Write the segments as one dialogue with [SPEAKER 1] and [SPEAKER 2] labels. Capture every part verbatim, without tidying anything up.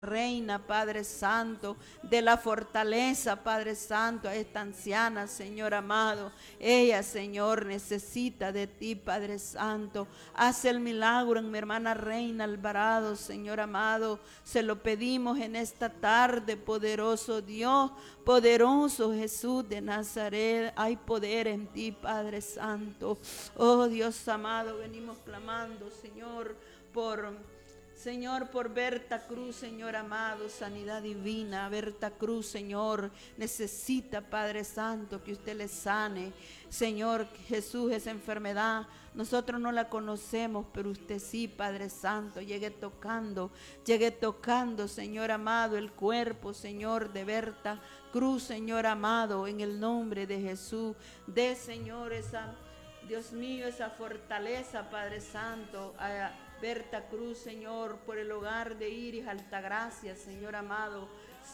[SPEAKER 1] Reina, Padre Santo, de la fortaleza, Padre Santo, a esta anciana, Señor amado. Ella, Señor, necesita de ti, Padre Santo. Haz el milagro en mi hermana Reina Alvarado, Señor amado. Se lo pedimos en esta tarde, poderoso Dios, poderoso Jesús de Nazaret. Hay poder en ti, Padre Santo. Oh Dios amado, venimos clamando, Señor, por... Señor, por Berta Cruz, Señor amado, sanidad divina. Berta Cruz, Señor, necesita, Padre Santo, que usted le sane. Señor Jesús, esa enfermedad, nosotros no la conocemos, pero usted sí, Padre Santo. Llegue tocando, llegue tocando, Señor amado, el cuerpo, Señor, de Berta Cruz, Señor amado, en el nombre de Jesús. De, Señor, esa, Dios mío, esa fortaleza, Padre Santo, a Berta Cruz, Señor, por el hogar de Iris Altagracia, Señor amado,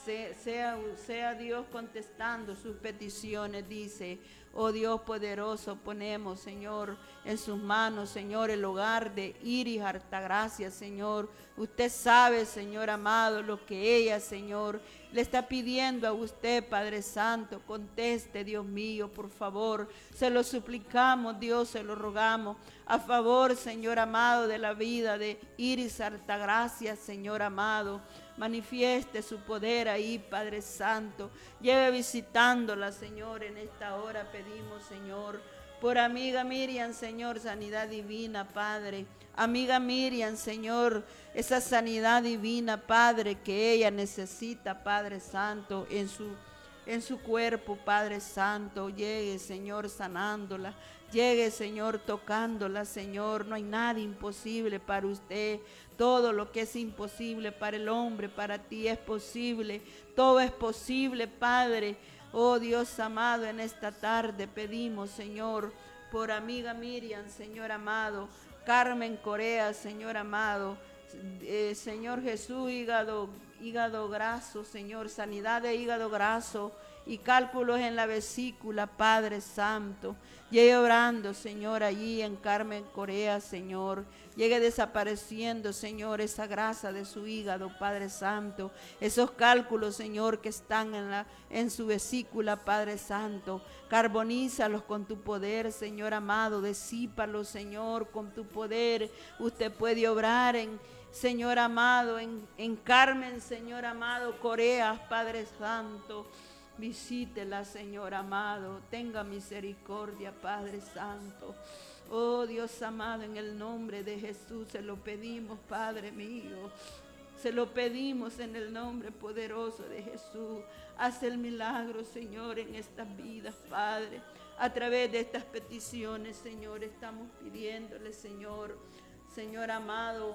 [SPEAKER 1] sea, sea Dios contestando sus peticiones, dice. Oh Dios poderoso, ponemos, Señor, en sus manos, Señor, el hogar de Iris Altagracia, Señor. Usted sabe, Señor amado, lo que ella, Señor, le está pidiendo a usted, Padre Santo. Conteste, Dios mío, por favor. Se lo suplicamos, Dios, se lo rogamos. A favor, Señor amado, de la vida de Iris Altagracia, Señor amado. Manifieste su poder ahí, Padre Santo. Lleve visitándola, Señor, en esta hora pedimos, Señor, por amiga Miriam, Señor, sanidad divina, Padre. Amiga Miriam, Señor, esa sanidad divina, Padre, que ella necesita, Padre Santo, en su, en su cuerpo, Padre Santo. Llegue, Señor, sanándola. Llegue, Señor, tocándola, Señor. No hay nada imposible para usted. Todo lo que es imposible para el hombre, para ti es posible. Todo es posible, Padre. Oh Dios amado, en esta tarde pedimos, Señor, por amiga Miriam, Señor amado. Carmen Corea, Señor amado. Eh, Señor Jesús, hígado, hígado graso, Señor. Sanidad de hígado graso y cálculos en la vesícula, Padre Santo. Llegue orando, Señor, allí en Carmen Corea, Señor. Llegue desapareciendo, Señor, esa grasa de su hígado, Padre Santo. Esos cálculos, Señor, que están en, la, en su vesícula, Padre Santo. Carbonízalos con tu poder, Señor amado. Desípalos, Señor, con tu poder. Usted puede obrar en, Señor amado, en, en Carmen, Señor amado, Corea, Padre Santo. Visítela, Señor amado. Tenga misericordia, Padre Santo. Oh Dios amado, en el nombre de Jesús se lo pedimos, Padre mío. Se lo pedimos en el nombre poderoso de Jesús. Haz el milagro, Señor, en estas vidas, Padre. A través de estas peticiones, Señor, estamos pidiéndole, Señor. Señor amado,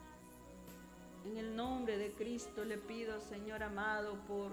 [SPEAKER 1] en el nombre de Cristo le pido, Señor amado, por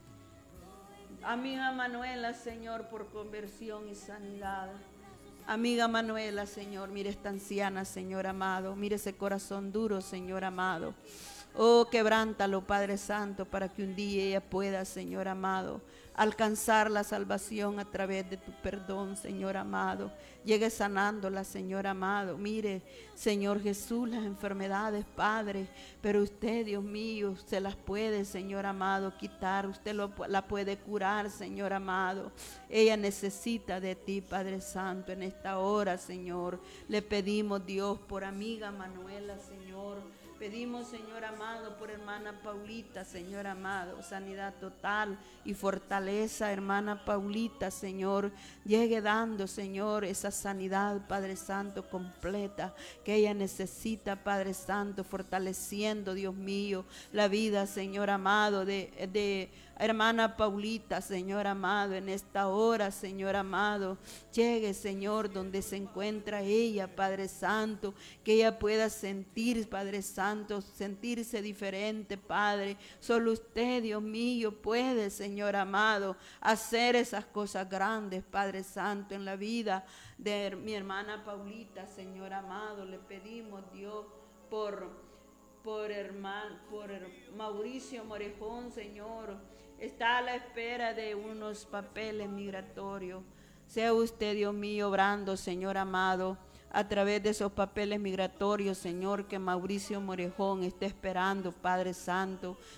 [SPEAKER 1] amiga Manuela, Señor, por conversión y sanidad. Amiga Manuela, Señor, mire esta anciana, Señor amado. Mire ese corazón duro, Señor amado. Oh, quebrántalo, Padre Santo, para que un día ella pueda, Señor amado, alcanzar la salvación a través de tu perdón, Señor amado. Llegue sanándola, Señor amado. Mire, Señor Jesús, las enfermedades, Padre, pero usted, Dios mío, se las puede, Señor amado, quitar. Usted lo, la puede curar, Señor amado. Ella necesita de ti, Padre Santo, en esta hora, Señor. Le pedimos, Dios, por amiga Manuela, Señor. Pedimos, Señor amado, por hermana Paulita, Señor amado, sanidad total y fortaleza, hermana Paulita, Señor. Llegue dando, Señor, esa sanidad, Padre Santo, completa que ella necesita, Padre Santo, fortaleciendo, Dios mío, la vida, Señor amado, de, de hermana Paulita, Señor amado, en esta hora, Señor amado. Llegue, Señor, donde se encuentra ella, Padre Santo, que ella pueda sentir, Padre Santo, sentirse diferente, Padre. Solo usted, Dios mío, puede, Señor amado, hacer esas cosas grandes, Padre Santo, en la vida de mi hermana Paulita, Señor amado. Le pedimos, Dios, por, por, hermano, por Mauricio Morejón, Señor. Está a la espera de unos papeles migratorios. Sea usted, Dios mío, obrando, Señor amado, a través de esos papeles migratorios, Señor, que Mauricio Morejón está esperando, Padre Santo.